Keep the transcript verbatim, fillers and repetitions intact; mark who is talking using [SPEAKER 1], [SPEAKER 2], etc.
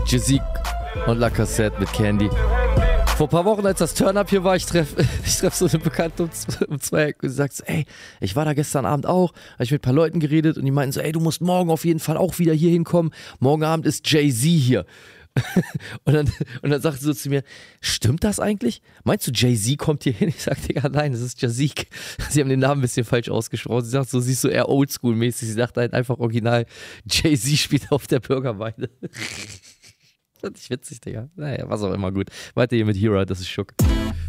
[SPEAKER 1] Jazik und Lacassette mit Candy. Vor ein paar Wochen, als das Turn-Up hier war, ich treffe ich treff so eine Bekannte um, um zwei Ecken und sie sagt so, ey, ich war da gestern Abend auch, habe ich mit ein paar Leuten geredet und die meinten so, ey, du musst morgen auf jeden Fall auch wieder hier hinkommen. Morgen Abend ist Jay-Z hier. und, dann, und dann sagt sie so zu mir, stimmt das eigentlich? Meinst du, Jay-Z kommt hier hin? Ich sag, Digga, nein, das ist Jazik. Sie haben den Namen ein bisschen falsch ausgesprochen. Sie sagt so, sie ist so eher oldschool-mäßig. Sie sagt halt einfach original, Jay-Z spielt auf der Bürgerweide. Fand ich witzig, Digga. Naja, was auch immer, gut. Weiter hier mit Hero, das ist Schuck.